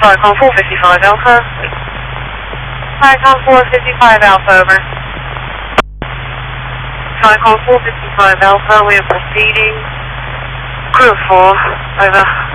Flycom 455 Alpha. Flycom 455 Alpha, over. Flycom 455 Alpha, we are proceeding. Crew 4, over.